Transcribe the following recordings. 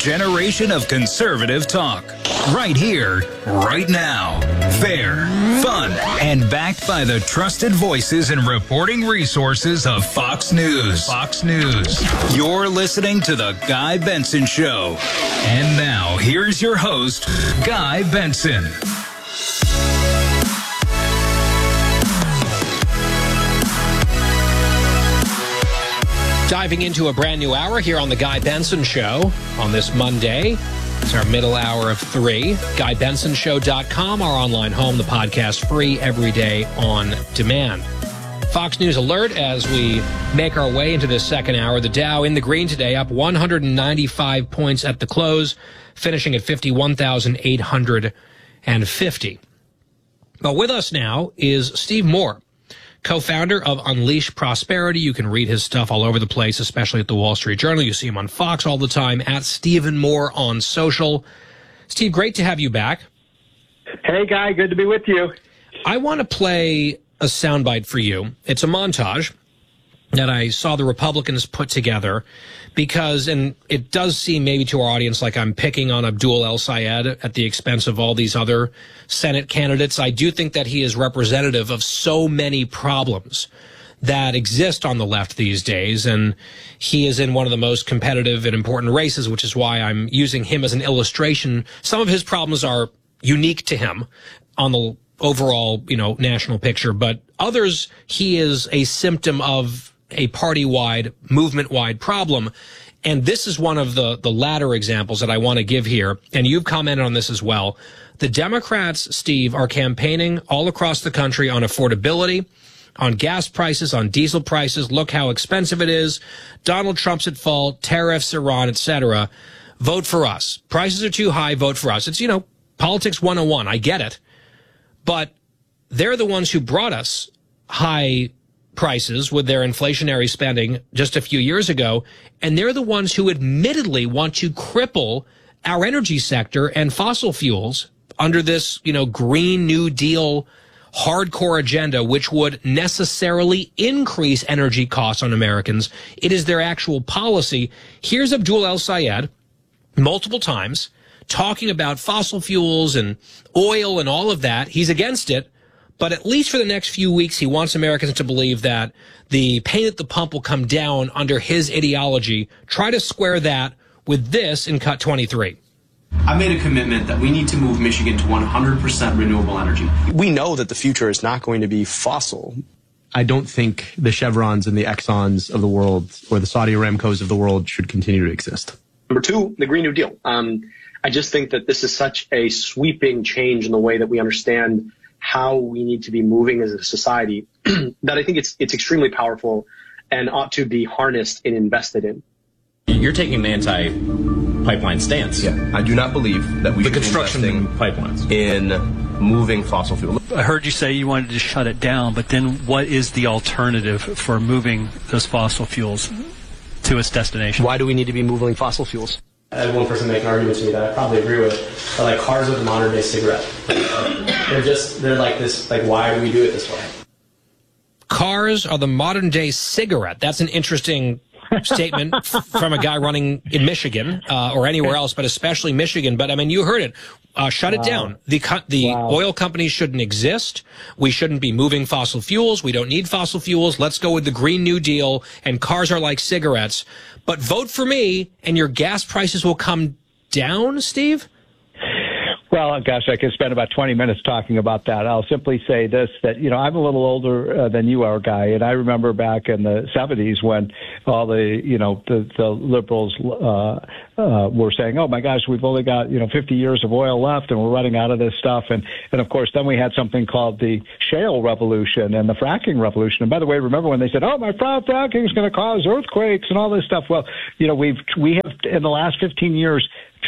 generation of conservative talk. Right here, right now. Fair, fun, and backed by the trusted voices and reporting resources of Fox News. Fox News. You're listening to The Guy Benson Show. And now, here's your host, Guy Benson. Diving into a brand new hour here on The Guy Benson Show on this Monday. It's our middle hour of 3. GuyBensonShow.com, our online home, the podcast free every day on demand. Fox News alert as we make our way into this second hour. The Dow in the green today, up 195 points at the close, finishing at 51,850. But with us now is Steve Moore, co-founder of Unleash Prosperity. You can read his stuff all over the place, especially at the Wall Street Journal. You see him on Fox all the time, at Stephen Moore on social. Steve, great to have you back. Hey, Guy, good to be with you. I want to play a soundbite for you. It's a montage that I saw the Republicans put together because, and it does seem maybe to our audience like I'm picking on Abdul El-Sayed at the expense of all these other Senate candidates. I do think that he is representative of so many problems that exist on the left these days, and he is in one of the most competitive and important races, which is why I'm using him as an illustration. Some of his problems are unique to him on the overall, national picture, but others, he is a symptom of a party-wide, movement-wide problem. And this is one of the latter examples that I want to give here. And you've commented on this as well. The Democrats, Steve, are campaigning all across the country on affordability, on gas prices, on diesel prices. Look how expensive it is. Donald Trump's at fault, tariffs, Iran, etc. Vote for us. Prices are too high. Vote for us. It's, politics 101. I get it. But they're the ones who brought us high prices with their inflationary spending just a few years ago, and they're the ones who admittedly want to cripple our energy sector and fossil fuels under this, Green New Deal hardcore agenda, which would necessarily increase energy costs on Americans. It is their actual policy. Here's Abdul El-Sayed multiple times talking about fossil fuels and oil and all of that. He's against it. But at least for the next few weeks, he wants Americans to believe that the pain at the pump will come down under his ideology. Try to square that with this in Cut 23. I made a commitment that we need to move Michigan to 100% renewable energy. We know that the future is not going to be fossil. I don't think the Chevrons and the Exxons of the world or the Saudi Aramcos of the world should continue to exist. Number two, the Green New Deal. I just think that this is such a sweeping change in the way that we understand how we need to be moving as a society that I think it's extremely powerful and ought to be harnessed and invested in. You're taking an anti-pipeline stance. Yeah, I do not believe that we should be investing pipelines in moving fossil fuel. I heard you say you wanted to shut it down, but then what is the alternative for moving those fossil fuels to its destination? Why do we need to be moving fossil fuels? I had one person make an argument to me that I probably agree with. But like cars are the modern day cigarette. They're like this, like why do we do it this way? Cars are the modern day cigarette. That's an interesting statement from a guy running in Michigan or anywhere else, but especially Michigan. But I mean, you heard it. Shut it down. The oil companies shouldn't exist. We shouldn't be moving fossil fuels. We don't need fossil fuels. Let's go with the Green New Deal, and cars are like cigarettes. But vote for me, and your gas prices will come down, Steve? Well, gosh, I could spend about 20 minutes talking about that. I'll simply say this, that, I'm a little older than you are, Guy, and I remember back in the 70s when all the liberals were saying, oh, my gosh, we've only got, 50 years of oil left and we're running out of this stuff. And of course, then we had something called the shale revolution and the fracking revolution. And by the way, remember when they said, oh, my fracking is going to cause earthquakes and all this stuff? Well, we have in the last 15 years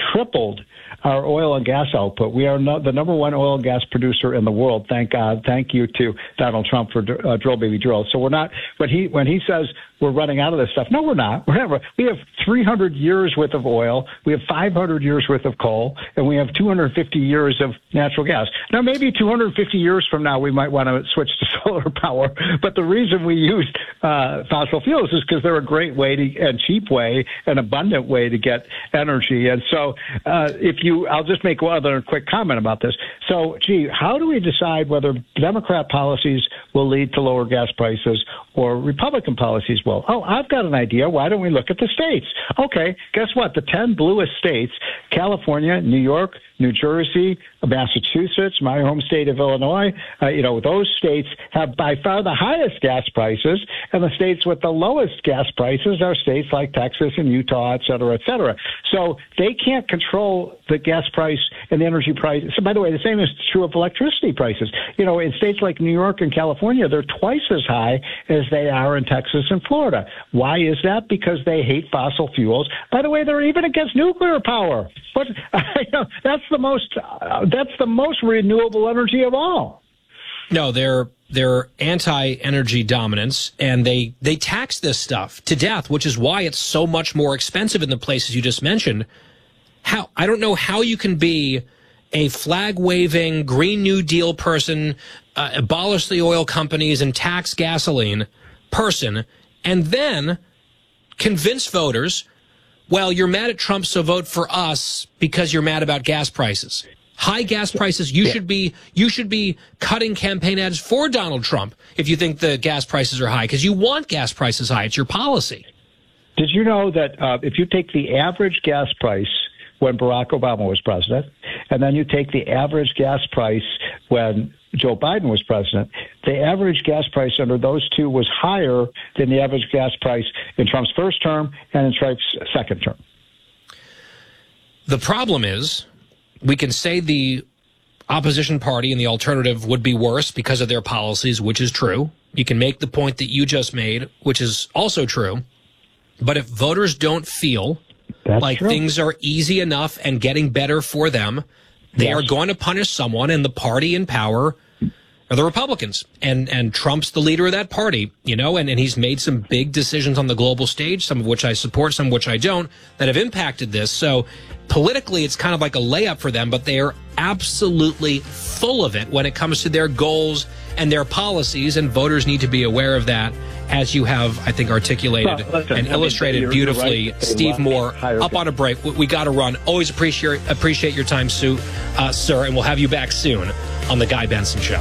tripled our oil and gas output. We are the number one oil and gas producer in the world. Thank God. Thank you to Donald Trump for drill, baby, drill. So we're not, when he says we're running out of this stuff, no, we're not. We have 300 years worth of oil. We have 500 years worth of coal, and we have 250 years of natural gas. Now, maybe 250 years from now, we might want to switch to solar power. But the reason we use fossil fuels is because they're a great way and cheap way, an abundant way to get energy. And so I'll just make one other quick comment about this. So, how do we decide whether Democrat policies will lead to lower gas prices or Republican policies will? Oh, I've got an idea. Why don't we look at the states? Okay, guess what? The 10 bluest states, California, New York, New Jersey, Massachusetts, my home state of Illinois, those states have by far the highest gas prices, and the states with the lowest gas prices are states like Texas and Utah, et cetera, et cetera. So they can't control the gas price and the energy price. So, by the way, the same is true of electricity prices. In states like New York and California, they're twice as high as they are in Texas and Florida. Why is that? Because they hate fossil fuels. By the way, they're even against nuclear power. But that's the most renewable energy of all. No, they're anti-energy dominance, and they tax this stuff to death, which is why it's so much more expensive in the places you just mentioned. I don't know how you can be a flag-waving Green New Deal person, abolish the oil companies and tax gasoline person, and then convince voters, well, you're mad at Trump, so vote for us because you're mad about gas prices. High gas prices, you should be cutting campaign ads for Donald Trump if you think the gas prices are high, because you want gas prices high. It's your policy. Did you know that if you take the average gas price when Barack Obama was president, and then you take the average gas price when Joe Biden was president, the average gas price under those two was higher than the average gas price in Trump's first term and in Trump's second term. The problem is, we can say the opposition party and the alternative would be worse because of their policies, which is true. You can make the point that you just made, which is also true. But if voters don't feel like things are easy enough and getting better for them, they are going to punish someone, and the party in power are the Republicans. And Trump's the leader of that party, and he's made some big decisions on the global stage, some of which I support, some of which I don't, that have impacted this. So politically, it's kind of like a layup for them, but they are absolutely full of it when it comes to their goals and their policies, and voters need to be aware of that, as you have, I think, articulated and illustrated beautifully. Right. Steve Moore, up on a break. We got to run. Always appreciate your time, sir, and we'll have you back soon on The Guy Benson Show.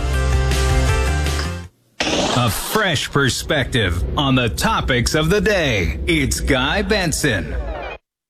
A fresh perspective on the topics of the day. It's Guy Benson.